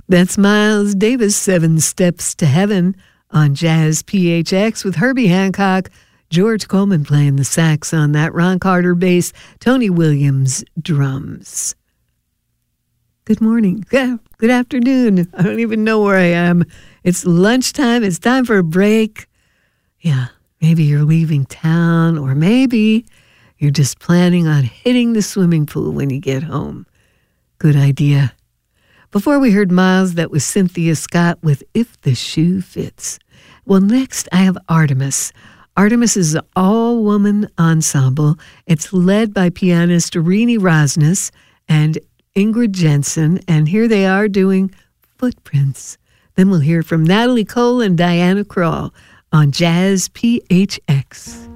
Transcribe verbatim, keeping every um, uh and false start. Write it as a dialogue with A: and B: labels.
A: That's Miles Davis, Seven Steps to Heaven on Jazz P H X with Herbie Hancock, George Coleman playing the sax on that, Ron Carter bass, Tony Williams drums. Good morning. Yeah, good afternoon. I don't even know where I am. It's lunchtime. It's time for a break. Yeah, maybe you're leaving town, or maybe you're just planning on hitting the swimming pool when you get home. Good idea. Before we heard Miles, that was Cynthia Scott with If the Shoe Fits. Well, next I have Artemis. Artemis is an all-woman ensemble. It's led by pianist Rini Rosnes and Ingrid Jensen, and here they are doing Footprints. Then we'll hear from Natalie Cole and Diana Krall on Jazz P H X.